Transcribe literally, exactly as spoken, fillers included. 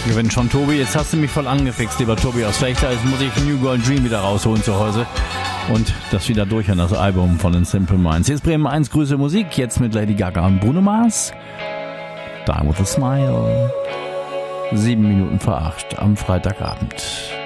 Wenn schon, Tobi, jetzt hast du mich voll angefixt, lieber Tobi aus Fechter. Jetzt muss ich New Girl Dream wieder rausholen zu Hause und das wieder durch an das Album von den Simple Minds. Hier ist Bremen eins, Grüße Musik, jetzt mit Lady Gaga und Bruno Mars. Die with a Smile. Sieben Minuten vor acht am Freitagabend.